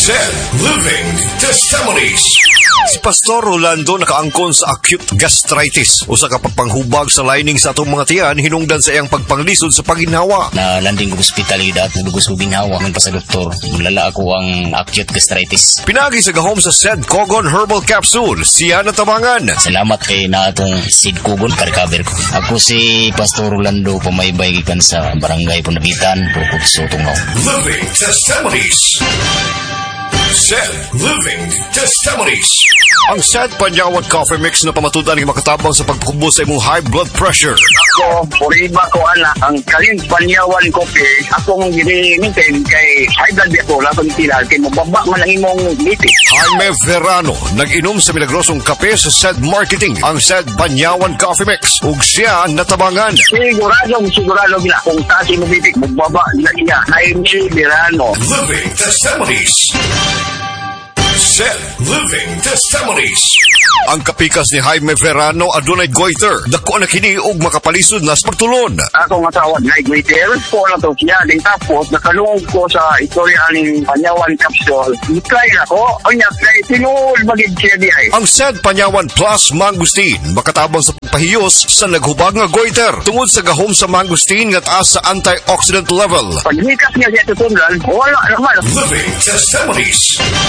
Said Living Testimonies. Si Pastor Rolando nakaangkon sa acute gastritis, usa ka pagpanghubag sa lining sa atong mga tiyan hinungdan sa iyang pagpanglisod sa paginhawa. Na landing ko ospitalidad, nagugos ko ginhawa man pa sa doktor. Mulala ako ang acute gastritis. Pinagi sa gahom sa Said Kogon Herbal Capsule, siya natabangan. Salamat kay na atong Said Kogon ka-recover ko. Ako si Pastor Rolando, pamaybay gikan sa Barangay Punabitan, Bukod Sotungaw. Living Testimonies. Said Living Testimonies. Ang Said Panyawan Coffee Mix na pamatudan ng makatabang sa pagpukbo sa imong high blood pressure. Ako, puriba ko anak, ang Kaling Panyawan Coffee, akong ginimintin kay high blood ako, lapang tilal, kay mababa man ang imong BP. Jaime Verano, nag-inom sa milagrosong kape sa Said Marketing, ang Said Panyawan Coffee Mix, ug siya natabangan. Sigurado gina, kung taas imong BP, mababa gina niya. Jaime Verano. Living Testimonies. Said Living Testimonies. Ang kapikas ni Jaime Verano adunay goiter. Dako na kini og makapalisod na sa pagtulon. Ako nga tawag na goiter ko na to siya. Din tapos nakalungog ko sa istorya ng Panyawan Capsule. Ikay na ko. Ang kay tinul magid siya di ay. Ang Said Panyawan Plus Mangustin makatabang sa pagpahiyos sa naghubag nga goiter tungod sa gahom sa mangustin nga taas sa antioxidant level. Pag hikap niya siya tutundan, wala naman. Living Testimonies.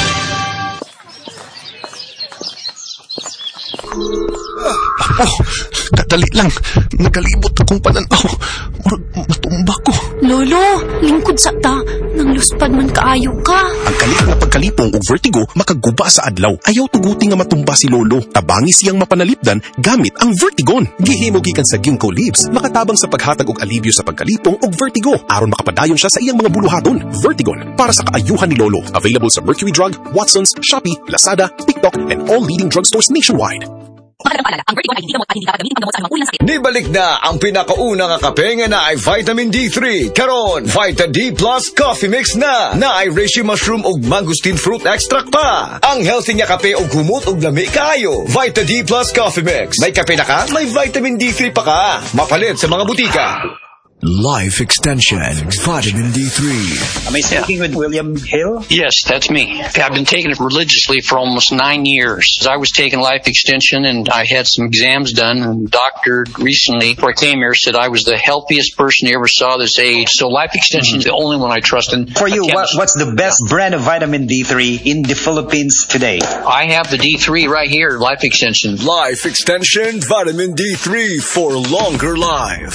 Kadali lang. Nagalibot akong pananaw. Murag matumba ko. Lolo, lingkod sa ta. Nang luspad man kaayo ka. Ang kalit na pagkalipong o vertigo makaguba sa adlaw. Ayaw tuguti nga matumba si Lolo. Tabangi siyang mapanalipdan gamit ang Vertigon. Gihimo gikan sa Ginkgo Leaves. Makatabang sa paghatag og alibyo sa pagkalipong og vertigo. Aron makapadayon siya sa iyang mga buluhaton. Vertigon. Para sa kaayuhan ni Lolo. Available sa Mercury Drug, Watson's, Shopee, Lazada, TikTok, and all leading drugstores nationwide. Ang Vertigon ay hindi gamot at hindi dapat gamitin panggamot sa anumang uri ng sakit. Nibalik na ang pinakauna nga kape nga na ay vitamin D3. Karon, Vita D Plus Coffee Mix na ay reishi mushroom ug mangosteen fruit extract pa. Ang healthy nga kape ug humot ug lami kaayo. Vita D Plus Coffee Mix. May kape na ka, may vitamin D3 pa ka. Mapalit sa mga butika. Life Extension Vitamin D3. Am I speaking with William Hill? Yes, that's me. I've been taking it religiously for almost 9 years. I was taking Life Extension and I had some exams done, and the doctor recently, before I came here, said I was the healthiest person he ever saw this age. So Life Extension is the only one I trust in. For you, what's the best brand of vitamin D3 in the Philippines today? I have the D3 right here, Life Extension. Life Extension Vitamin D3 for longer life.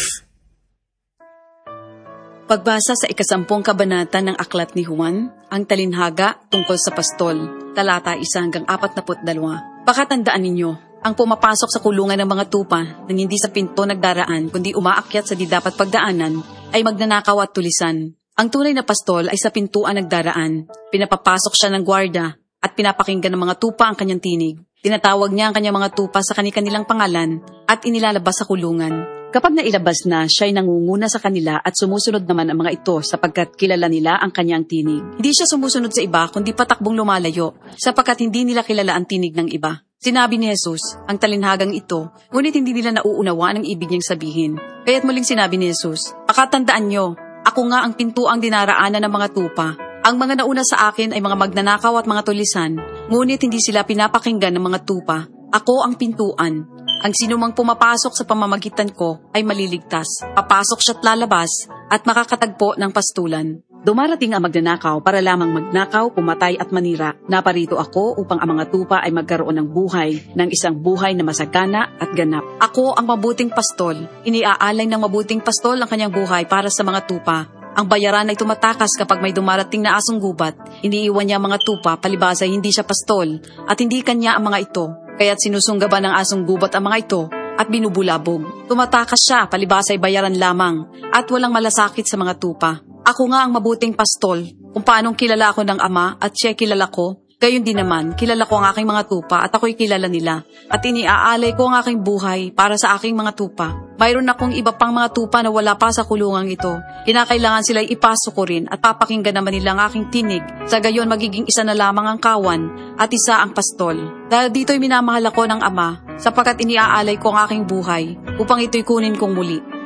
Pagbasa sa 10 kabanata ng Aklat ni Juan, ang talinhaga tungkol sa pastol, talata 1 hanggang 42. Pakatandaan ninyo, ang pumapasok sa kulungan ng mga tupa nang hindi sa pinto nagdaraan kundi umaakyat sa di dapat pagdaanan ay magnanakaw at tulisan. Ang tunay na pastol ay sa pintuan nagdaraan. Pinapapasok siya ng gwarda at pinapakinggan ng mga tupa ang kanyang tinig. Tinatawag niya ang kanyang mga tupa sa kanilang pangalan at inilalabas sa kulungan. Kapag nailabas na, siya'y nangunguna sa kanila at sumusunod naman ang mga ito sapagkat kilala nila ang kanyang tinig. Hindi siya sumusunod sa iba kundi patakbong lumalayo sapagkat hindi nila kilala ang tinig ng iba. Sinabi ni Jesus, ang talinhagang ito, ngunit hindi nila nauunawaan ang ibig niyang sabihin. Kaya't muling sinabi ni Jesus, pakatandaan niyo, ako nga ang pintuang dinaraanan ng mga tupa. Ang mga nauna sa akin ay mga magnanakaw at mga tulisan, ngunit hindi sila pinapakinggan ng mga tupa. Ako ang pintuan. Ang sinumang pumapasok sa pamamagitan ko ay maliligtas. Papasok siya't lalabas at makakatagpo ng pastulan. Dumarating ang magnanakaw para lamang magnakaw, pumatay at manira. Naparito ako upang ang mga tupa ay magkaroon ng buhay, ng isang buhay na masagana at ganap. Ako ang mabuting pastol. Iniaalay ng mabuting pastol ang kanyang buhay para sa mga tupa. Ang bayaran ay tumatakas kapag may dumarating na asong gubat. Iniiwan niya ang mga tupa, palibhas ay hindi siya pastol at hindi kanya ang mga ito. Kaya't sinusunggaban ng asong gubat ang mga ito at binubulabog. Tumatakas siya, palibhas ay bayaran lamang at walang malasakit sa mga tupa. Ako nga ang mabuting pastol. Kung paanong kilala ako ng Ama at siya kilala ko, gayon din naman, kilala ko ang aking mga tupa at ako'y kilala nila. At iniaalay ko ang aking buhay para sa aking mga tupa. Mayroon akong iba pang mga tupa na wala pa sa kulungang ito. Kinakailangan sila'y ipasok ko rin at papakinggan naman nila ang aking tinig. Sa gayon magiging isa na lamang ang kawan at isa ang pastol. Dahil dito'y minamahal ako ng Ama sapagkat iniaalay ko ang aking buhay upang ito'y kunin kong muli.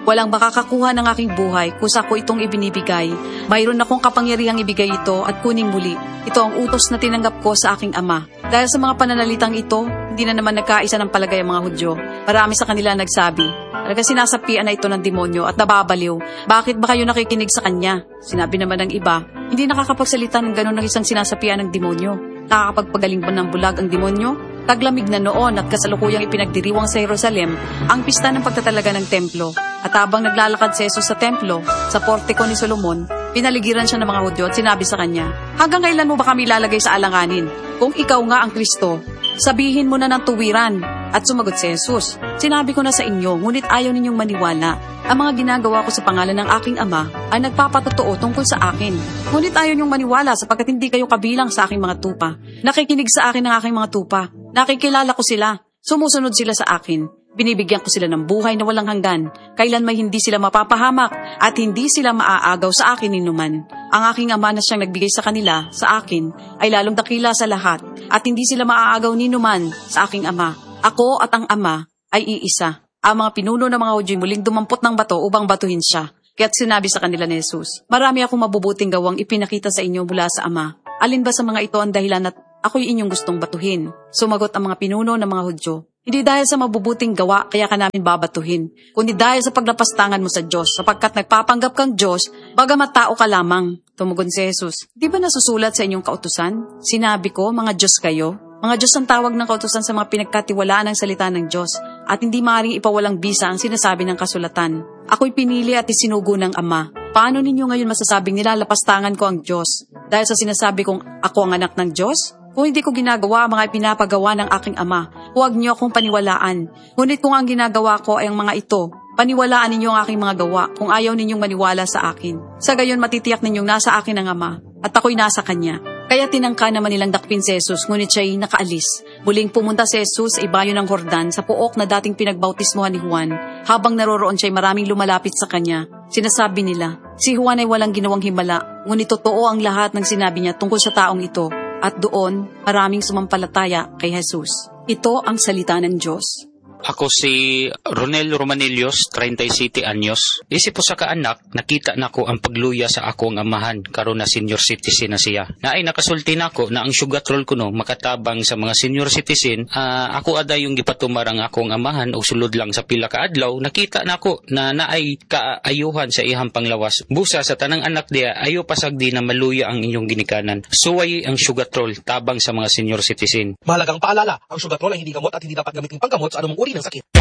Walang makakakuha ng aking buhay kung sa ko itong ibinibigay. Mayroon akong kapangyarihang ibigay ito at kuning muli. Ito ang utos na tinanggap ko sa aking Ama. Dahil sa mga pananalitang ito, hindi na naman nagkaisa ng palagay ang mga Hudyo. Marami sa kanila nagsabi, talaga sinasapian na ito ng demonyo at nababaliw. Bakit ba kayo nakikinig sa kanya? Sinabi naman ng iba, hindi nakakapagsalita ng gano'n ng isang sinasapian ng demonyo. Nakakapagpagaling ba ng bulag ang demonyo? Taglamig na noon at kasalukuyang ipinagdiriwang sa Jerusalem ang pista ng pagtatalaga ng templo. At habang naglalakad si Jesus sa templo, sa portiko ni Solomon, pinaligiran siya ng mga Hudyo at sinabi sa kanya, hanggang kailan mo ba kami lalagay sa alanganin? Kung ikaw nga ang Kristo, sabihin mo na ng tuwiran. At sumagot si Jesus, sinabi ko na sa inyo, ngunit ayaw ninyong maniwala. Ang mga ginagawa ko sa pangalan ng aking Ama ay nagpapatotoo tungkol sa akin. Ngunit ayaw ninyong maniwala sapagkat hindi kayo kabilang sa aking mga tupa. Nakikinig sa akin ng aking mga tupa. Nakikilala ko sila. Sumusunod sila sa akin. Binibigyan ko sila ng buhay na walang hanggan. Kailan may hindi sila mapapahamak at hindi sila maaagaw sa akin ninuman. Ang aking Ama na siyang nagbigay sa kanila, sa akin, ay lalong dakila sa lahat at hindi sila maaagaw ninuman sa aking Ama. Ako at ang Ama ay iisa. Ang mga pinuno ng mga Hudyo muling dumampot ng bato upang batuhin siya. Kaya't sinabi sa kanila ni Jesus, marami akong mabubuting gawang ipinakita sa inyo mula sa Ama. Alin ba sa mga ito ang dahilan at ako'y inyong gustong batuhin? Sumagot ang mga pinuno ng mga Hudyo, hindi dahil sa mabubuting gawa kaya ka namin babatuhin, kundi dahil sa paglapastangan mo sa Diyos, sapagkat nagpapanggap kang Diyos, bagamat tao ka lamang. Tumugon si Jesus, di ba nasusulat sa inyong kautusan? Sinabi ko, mga Diyos kayo. Mga Diyos ang tawag ng kautusan sa mga pinagkatiwalaan ng salita ng Diyos, at hindi maaaring ipawalang bisa ang sinasabi ng kasulatan. Ako'y pinili at isinugo ng Ama. Paano ninyo ngayon masasabing nilalapastangan ko ang Diyos? Dahil sa sinasabi kong ako ang anak ng Diyos? Kung hindi ko ginagawa ang mga pinapagawa ng aking Ama, huwag niyo akong paniwalaan. Ngunit kung ang ginagawa ko ay ang mga ito, paniwalaan ninyo ang aking mga gawa kung ayaw ninyong maniwala sa akin. Sa gayon matitiyak ninyong nasa akin ang Ama at ako'y nasa Kanya. Kaya tinangka naman nilang dakpin si Jesus, ngunit siya'y nakaalis. Muling pumunta si Jesus sa ibayo ng Jordan sa puok na dating pinagbautismohan ni Juan. Habang naroroon siya'y maraming lumalapit sa kanya. Sinasabi nila, si Juan ay walang ginawang himala, ngunit totoo ang lahat ng sinabi niya tungkol sa taong ito. At doon, maraming sumampalataya kay Jesus. Ito ang salita ng Diyos. Ako si Ronel Romanillos, 37 anyos. Isip po sa kaanak, nakita na ko ang pagluya sa akong amahan, karon na senior citizen na siya. Naay nakasulti na ko na ang sugatrol ko no, makatabang sa mga senior citizen, ako ada yung gipatumar ang akong amahan o sulod lang sa pila ka adlaw, nakita na ko na naay kaayuhan sa ihang panglawas. Busa sa tanang anak diya, ayo pasagdi na maluya ang inyong ginikanan. Suway ang sugatrol, tabang sa mga senior citizen. Mahalagang paalala, ang sugatrol ay hindi gamot at hindi dapat gamitin panggamot sa anumang uri ng sakit.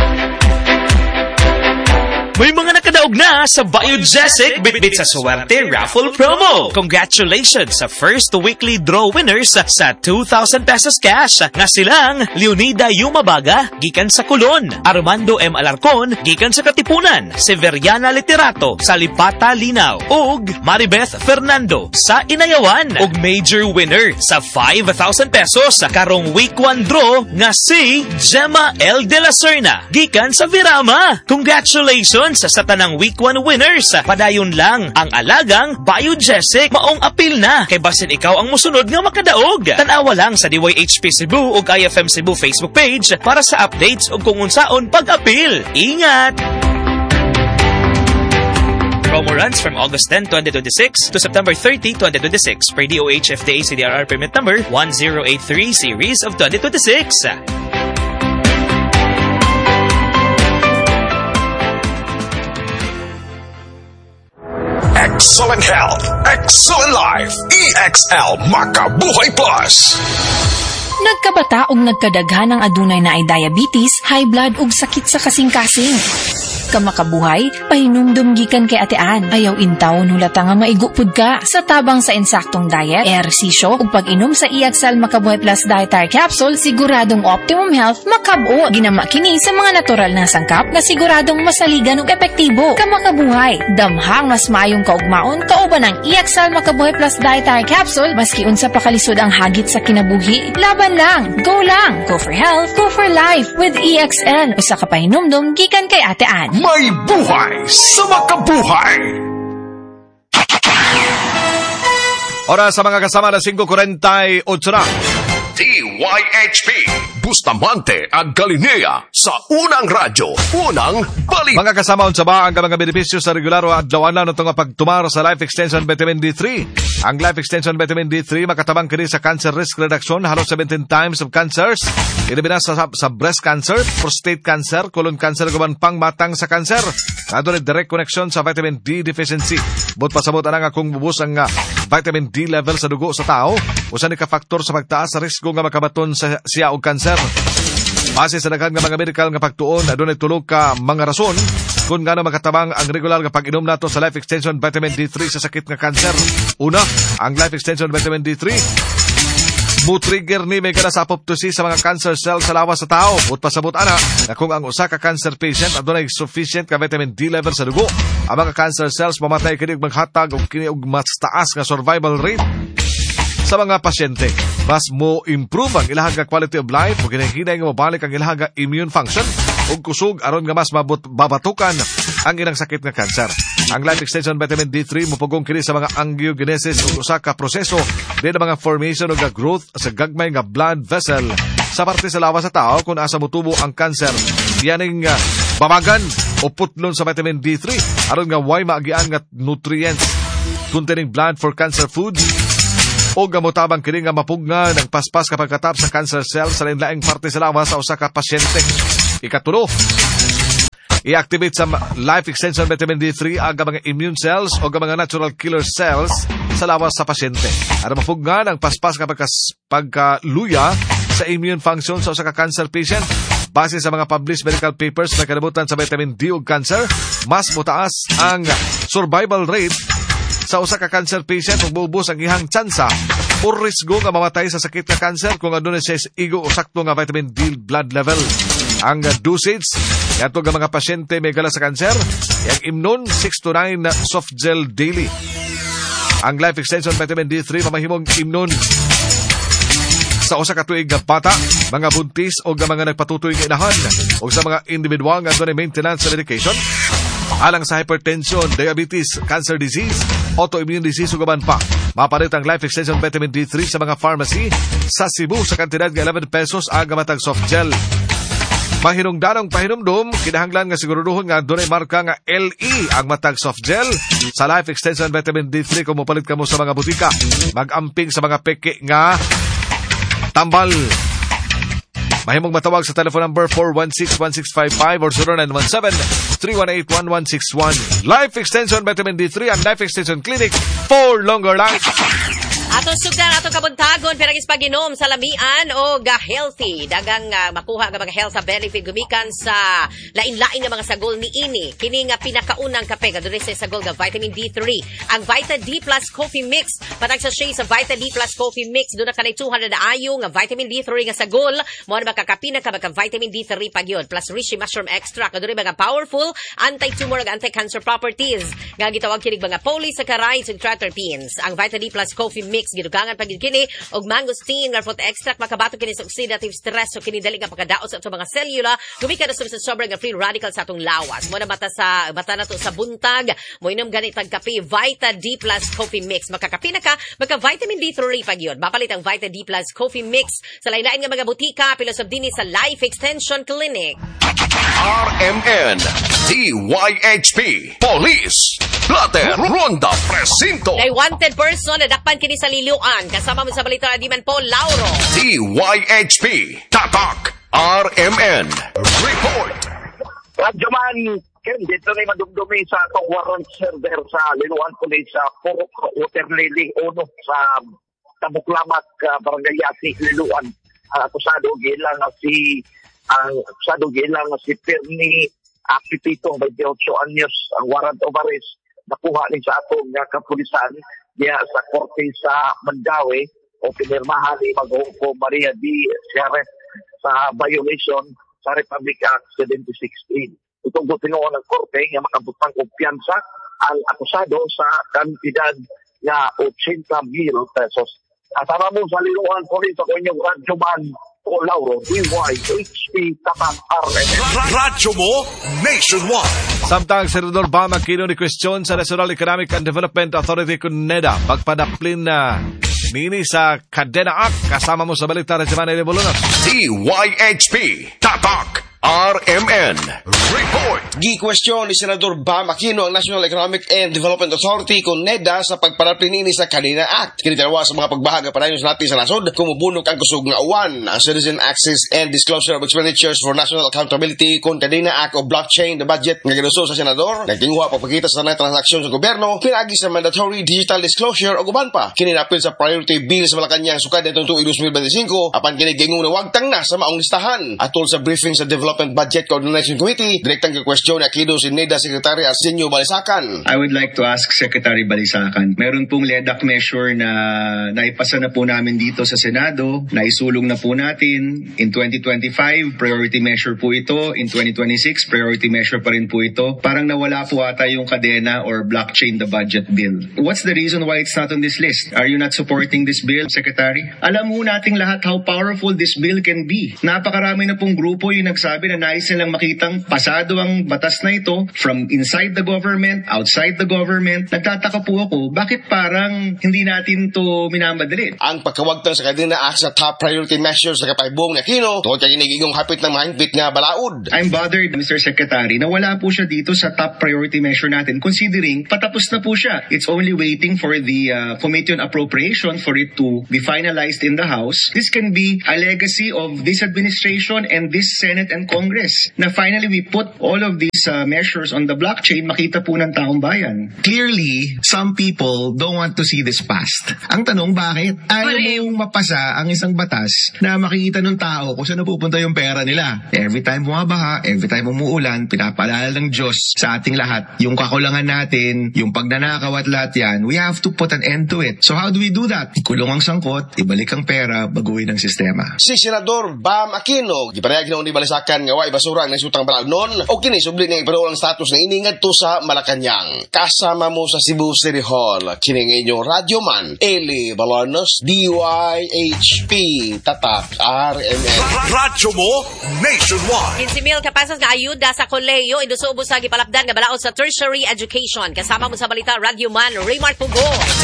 May mga nakadaog na sa Biogesic Bitbit sa Suwerte Raffle Promo. Congratulations sa first weekly draw winners sa 2,000 pesos cash. Nga silang Leonida Yumabaga, gikan sa Colon, Armando M. Alarcon, gikan sa Katipunan, Severiana Literato, sa Lipata Linaw, ug Maribeth Fernando sa Inayawan, ug major winner sa 5,000 pesos karong week 1 draw nga si Gemma L. De La Serna, gikan sa Virama. Congratulations sa tanang week 1 winners. Padayon lang ang alagang Biogesic. Maong apil na kay basin ikaw ang musunod nga makadaog. Tanawa lang sa DYHP Cebu ug IFM Cebu Facebook page para sa updates ug kung unsaon pag-apil. Ingat! Promo runs from August 10, 2026 to September 30, 2026 per DOH FDA CDRR permit number 1083 series of 2026. Excellent health, excellent life. EXL Makabuhay Plus. Nagkabata og nagkadaghan ang adunay na ay diabetes, high blood ug sakit sa kasing-kasing. Kamakabuhay, pahinumdum gikan kay atean. Ayaw intaw nulata nga maigupod ka. Sa tabang sa insaktong diet, ehersisyo ug pag-inom sa EXL Makabuhay Plus Dietary Capsule, siguradong optimum health makab-o. Ginama kini sa mga natural na sangkap na siguradong masaligan ug epektibo. Kamakabuhay, damhang mas maayong kaugmaon kauban ng EXL Makabuhay Plus Dietary Capsule maski unsa pa kalisod ang hagit sa kinabuhi. Laban lang, go lang. Go for health, go for life with EXL. Usa ka pahinumdum gikan kay atean. May buhay sa makabuhay! Oras sa mga kasama na 5:48 na. DYHP Bustamante ag Galinea sa Unang Radyo, Unang Balik. Mga kasama sa ba ang mga benepisyo sa regular o adlaw-adlaw nito nga pagtumar sa Life Extension Vitamin D3. Ang Life Extension Vitamin D3 makatabang kini sa cancer risk reduction, halos 17 times of cancers. Ilabina sa breast cancer, prostate cancer, colon cancer, guman pang matang sa cancer. Adunay direct connection sa vitamin D deficiency. But pasabot ana nga kung bubus ang vitamin D level sa dugo sa tao, usa ni ka faktor sa pagtaas sa risgo nga makabaton sa siya og kanser. Base sa daghan nga mga medical nga pagtuon, adunay tulo ka mga rason kung gaano makatabang ang regular nga pag-inom nato sa Life Extension Vitamin D3 sa sakit nga kanser. Una, ang Life Extension Vitamin D3 mo-trigger ni may sa apoptosis sa mga cancer cells sa lawas sa tao. At pasabot ana na kung ang usa ka cancer patient adunay sufficient ka vitamin D level sa dugo, ang mga cancer cells mamatay kini og maghatag og kini og mas taas nga survival rate sa mga pasyente. Mas mo improve ang ilahang quality of life ug hinahinay nga mabalik ang ilahang immune function ug kusog aron nga mas babatukan ang ilang sakit nga cancer. Ang Life Extension Vitamin D3 mupugong kini sa mga angiogenesis ug usa ka proseso din ang mga formation ug growth sa gagmay nga blood vessel sa parte sa lawas sa tao kung asa motubo ang cancer. Yaning babagan o putlon sa vitamin D3 aron nga way maagian nga nutrients containing blood for cancer foods o gamotabang kini nga mapugna ng paspas kapag katap sa cancer cells sa lain-laing parte sa lawas sa usa ka pasyente. Ikatulo, i-activate sa Life Extension Vitamin D3 ang mga immune cells o mga natural killer cells sa lawas sa pasyente. Para mapugna ng paspas kapag pagkaluya sa immune function sa usa ka cancer patient. Base sa mga published medical papers na kanabutan sa vitamin D ug cancer, mas mataas ang survival rate sa usa ka cancer patient ug muubos ang ihang tsansa o risgo nga mamatay sa sakit nga cancer kung adunay siya igo o sakto nga vitamin D blood level. Ang dosage yato nga mga pasyente may gala sa cancer, yang imnon 6 to 9 soft gel daily. Ang Life Extension Vitamin D3 mamahimong imnon sa usa ka tuig nga bata, mga buntis o mga nagpatutoy nga inahan o sa mga individual nga adunay maintenance sa medication alang sa hypertension, diabetes, cancer disease, autoimmune disease ug uban pa. Mapalit ang Life Extension Vitamin D3 sa mga pharmacy sa Cebu sa kantidad nga 11 pesos ang matag soft gel. Mahinungdanong pahinumdum, kinahanglan nga siguruduhon nga dunay marka nga LE ang matag soft gel sa Life Extension Vitamin D3 kung mopalit kamo sa mga butika. Mag-amping sa mga peke nga tambal. Mahimong matawag sa telephone number 416-1655 or 0917-318-1161. Life Extension Vitamin D3 and Life Extension Clinic for longer life. Atong sugdan, atong kabuntagon, piragis pag-inom sa lamian o ga-healthy. Dagang makuha nga mga health sa benefit gumikan sa lain-lain nga mga sagol ni ini. Kini nga pinakaunang kape, kadunay sa sagol nga vitamin D3. Ang Vita D Plus Coffee Mix. Patag sa shade sa Vita D Plus Coffee Mix. Doon na kanay 200 na ayo nga vitamin D3 nga sagol. Mo na makakapina ka vitamin D3 pag yun. Plus Reishi Mushroom Extract. Kadunay mga powerful anti-tumor ag anti-cancer properties. Nga gitawag kinig mga polysaccharides ug triterpenes. Ang Vita D Plus Coffee Mix gidugangan pagid kini og mangosteen nga fruit extract makabato kini sa oxidative stress so kini dali nga pagkadaot sa mga selula gumikan sa sobrang free radical sa atong lawas mo na mata nato sa buntag mo inom ganit tag kape Vita D Plus Coffee Mix makakape na ka magka vitamin D3 pag yun mapalit ang Vita D Plus Coffee Mix sa lain-lain nga mga butika pilosof dinhi sa Life Extension Clinic. RMN DYHP Police Plater Ronda Presinto. Kay wanted person na dakpan kini sa Liluan. Kasama mo sa balita di man po, Lauro. DYHP Tatak RMN Report. Radyoman, dito na madumdumi sa itong warrant server sa Liluan Police sa Purok Water Lily 1 sa Tabuklamak, Barangay Yasi, Liluan. Akusado gilang si Perni Akipito, 28 anyos, ang warrant of arrest nakuha ni sa atong kapulisan diya sa korte sa Mandawi o pinirmahan ni Maghuko Maria D. Sheriff sa violation sa Republic Act 1716. Itong tinuon ng korte nga makabutang kumpiyansa ang akusado sa kantidad nga 80,000 pesos. Asama mo sa Liluan Police ako inyong radyoman o Lauro, DYHP Tatak RMN. Radyo mo nationwide. Samtang Senador Bama kino ni question sa National Economic and Development Authority kun NEDA pagpadaplin na Nini sa Kadena Act. Kasama mo sa balita ng Jemana Bulunos. DYHP Tatak RMN Report. Gi-question ni Senador Bam Aquino ang National Economic and Development Authority kung NEDA sa pagparaplinini sa Kadena Act. Kinitarawa sa mga pagbahaga para sa natin sa nasod, kumubunog ang kusog nga uwan. Ang Citizen Access and Disclosure of Expenditures for National Accountability kung Kadena Act o Blockchain the Budget nga ginuso sa Senador. Nagtingwa pagpakita sa tanang transaksyon sa gobyerno, pinagi sa Mandatory Digital Disclosure o guban pa. Kininapil sa Priority Bill sa Malacanang sukad nitong tuig 2025 apan kinigingong na wagtang na sa maong listahan. Atol sa briefing sa Development Budget Coordination Committee, direktang question na Aquino si NEDA Secretary Arsenio Balisacan. I would like to ask Secretary Balisacan, meron pong LEDAC measure na naipasa na po namin dito sa Senado, naisulong na po natin. In 2025, priority measure po ito. In 2026, priority measure pa rin po ito. Parang nawala po ata yung Kadena or Blockchain the Budget Bill. What's the reason why it's not on this list? Are you not supporting this bill, Secretary? Alam mo nating lahat how powerful this bill can be. Napakarami na pong grupo yung nagsabi na nais nilang makitang pasado ang batas na ito from inside the government, outside the government. Nagtataka po ako, bakit parang hindi natin to minamadali? Ang pagkawagtang sa Kadena Act sa top priority measures sa kapahibong ni Aquino, tungkol kay inigigong hapit ng mahigpit nga balaod. I'm bothered, Mr. Secretary, na wala po siya dito sa top priority measure natin considering patapos na po siya. It's only waiting for the Committee on Appropriation for it to be finalized in the House. This can be a legacy of this administration and this Senate and Congress na finally we put all of these measures on the blockchain, makita po ng taong bayan. Clearly, some people don't want to see this passed. Ang tanong, bakit? Ayaw mong mapasa ang isang batas na makikita ng tao kung saan napupunta yung pera nila. Every time bumabaha, every time umuulan, pinapaalala ng Diyos sa ating lahat. Yung kakulangan natin, yung pagnanakaw at lahat yan, we have to put an end to it. So how do we do that? Ikulong ang sangkot, ibalik ang pera, baguhin ang sistema. Si Senador Bam Aquino, giparehag na ni Balisacan nga way basura ang naisutang balaod nun, o kinisubli na iparoon ang status na iningad to sa Malacanang. Kasama mo sa Cebu City Hall, kining inyong radyoman, Eli Balanos, DYHP, Tatak, RMN. Radyo mo, nationwide. 15,000 kapasas nga ayuda sa koleyo, inusubo sa gipalapdan nga balaod sa tertiary education. Kasama mo sa balita, radyoman, Raymar Pugo.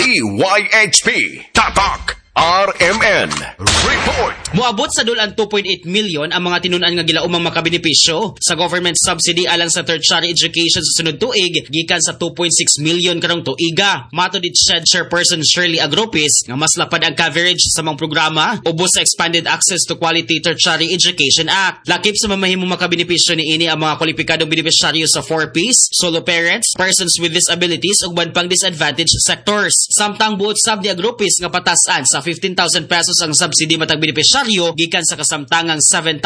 DYHP, Tatak, RMN Report. Moabot sa dulan 2.8 million ang mga tinunan nga gilaumang makabenepisyo sa government subsidy alang sa tertiary education sa sunod tuig gikan sa 2.6 million karong tuiga. Matod ni Chairperson Shirley Agropis nga mas lapad ang coverage sa mga programa ubos sa Expanded Access to Quality Tertiary Education Act. Lakip sa mamahimong makabenepisyo niini ang mga kwalipikadong benepisyaryo sa 4Ps, solo parents, persons with disabilities ug ban pang disadvantaged sectors. Samtang buot sab ni Agropis nga patasan sa 15,000 pesos ang subsidy matag benepisyaryo gikan sa kasamtangang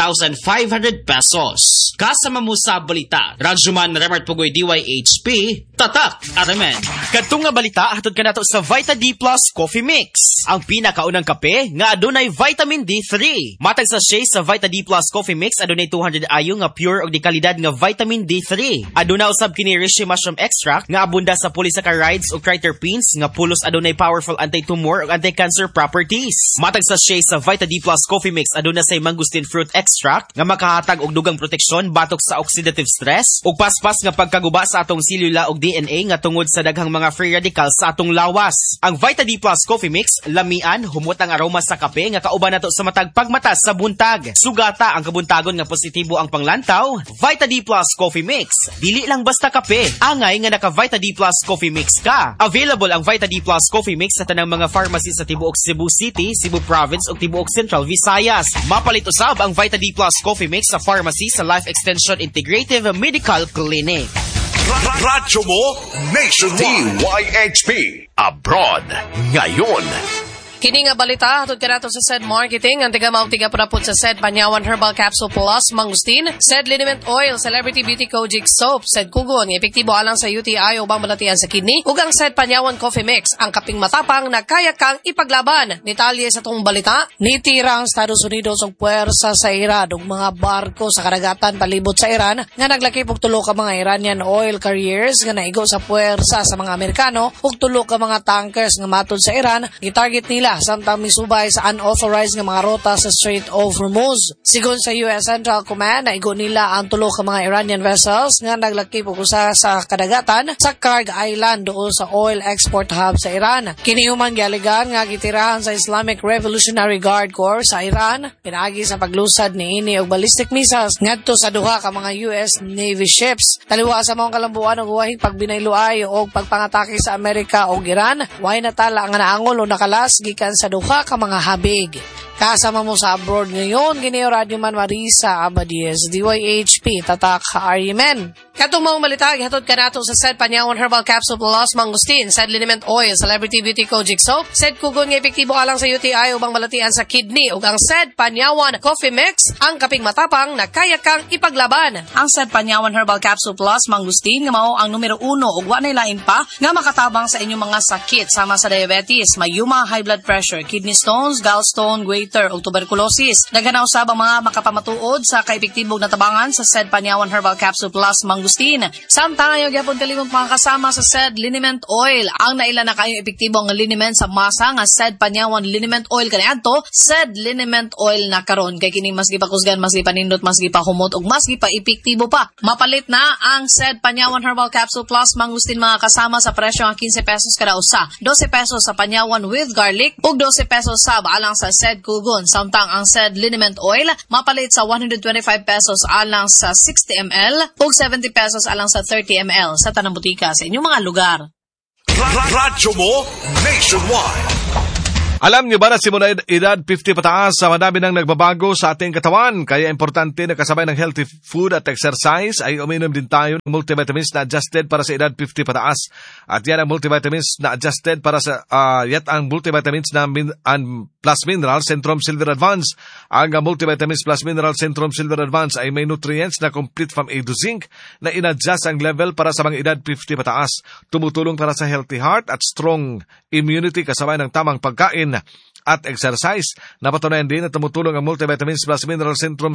7,500 pesos. Kasama mo sa balita, Radyoman Remart Pugoy, DYHP, Tatak, RMN. Kadtong nga balita hatod kanato sa Vita D Plus Coffee Mix, ang pinakaunang kape nga adunay vitamin D3. Matag sa shea sa Vita D Plus Coffee Mix adunay 200 ayo nga pure og di kalidad nga vitamin D3. Aduna usab kini reishi mushroom extract nga abunda sa polysaccharides ug triterpenes nga pulos adunay powerful anti-tumor ug anti-cancer properties. Matag sa shea sa Vita D Plus Coffee Mix aduna say mangosteen fruit extract nga makahatag og dugang proteksyon batok sa oxidative stress ug paspas nga pagkaguba sa atong selula ug DNA nga tungod sa daghang mga free radicals sa atong lawas. Ang Vita D Plus Coffee Mix lamian humot ang aroma sa kape nga kauban nato sa matag pagmata sa buntag. Sugata ang kabuntagon nga positibo ang panglantaw. Vita D Plus Coffee Mix dili lang basta kape, angay nga naka Vita D Plus Coffee Mix ka. Available ang Vita D Plus Coffee Mix sa tanang mga pharmacy sa tibuok Cebu City, Cebu Province ug tibuok Central Visayas. Mapalit usab ang Vita D Plus Coffee Mix sa pharmacy sa Life Extension Integrative Medical Clinic. Radyo mo, nationwide. DYHP, abroad, ngayon. Kini nga balita hatod kanato sa SED Marketing ang tiga purapod sa SED Panyawan Herbal Capsule Plus Mangustin, SED Liniment Oil, Celebrity Beauty Kojic Soap, SED Kugon, epektibo alang sa UTI o bang balatian sa kidney, ug ang SED Panyawan Coffee Mix, ang kaping matapang na kaya kang ipaglaban. Detalye sa tong balita, nitira ang Estados Unidos og puwersa sa Iran ug mga barko sa karagatan palibot sa Iran nga naglakip og tulo ka mga Iranian oil carriers nga naigo sa puwersa sa mga Amerikano ug tulo ka mga tankers nga matod sa Iran, gitarget nila Syria samtang misubay sa unauthorized nga mga rota sa Strait of Hormuz. Sigon sa US Central Command, naigo nila ang tulo ka mga Iranian vessels nga naglakip og usa sa kadagatan sa Karg Island doon sa oil export hub sa Iran. Kini human gialigan nga gitirahan sa Islamic Revolutionary Guard Corps sa Iran pinaagi sa paglusad niini og ballistic missiles ngadto sa duha ka mga US Navy ships. Taliwa sa mga kalambuan og wahing pagbinayluay og pagpangatake sa Amerika og Iran, way natala nga naangol o nakalas gikan sa duha ka mga habig. Kasama mo sa abroad ngayon, Gineo Radio Man Marisa Abadies, DYHP, Tatak Arimen. Katong mga malita, ihatod ka nato sa Said Panyawan Herbal Capsule Plus Mangustin, Said Liniment Oil, Celebrity Beauty Kojic Soap, Said Kugon nga epektibo alang sa UTI ubang malatian sa kidney, ug ang Said Panyawan Coffee Mix, ang kaping matapang na kaya kang ipaglaban. Ang Said Panyawan Herbal Capsule Plus Mangustin nga mao ang numero 1 ug wa nay lain pa nga makatabang sa inyong mga sakit sama sa diabetes, mayuma, high blood pressure, kidney stones, gallstone, goiter ug tuberculosis. Daghan usab ang mga makapamatuod sa kaepektibong natabangan sa Said Panyawan Herbal Capsule Plus Mangustin. Samtang ayaw gyapon kalimong mga kasama sa Said Liniment Oil. Ang naila na kayo epektibo nga liniment sa masa nga Said Panyawan Liniment Oil kaniadto, Said Liniment Oil na karon kay kini mas gipakusgan, mas gipanindot, mas gipahumot ug mas gipaepektibo pa. Mapalit na ang Said Panyawan Herbal Capsule Plus Mangustin mga kasama sa presyo nga 15 pesos kada usa, 12 pesos sa Panyawan with garlic ug 12 pesos sab alang sa Said Kugon. Samtang ang Said Liniment Oil mapalit sa 125 pesos alang sa 60 ml ug 70 pesos alang sa 30 ml sa tanang butika sa inyong mga lugar. Radyo mo nationwide. Alam niyo ba na simula edad 50 pataas sa madami nang nagbabago sa ating katawan? Kaya importante na kasabay ng healthy food at exercise ay uminom din tayo ng multivitamins na adjusted para sa edad 50 pataas. At yan ang multivitamins na adjusted para sa ang multivitamins na plus mineral Centrum Silver Advance. Ang multivitamins plus mineral Centrum Silver Advance ay may nutrients na complete from A to zinc na inadjust ang level para sa mga edad 50 pataas. Tumutulong para sa healthy heart at strong immunity kasabay ng tamang pagkain at exercise. Napatunayan din na tumutulong ang multivitamins plus mineral Centrum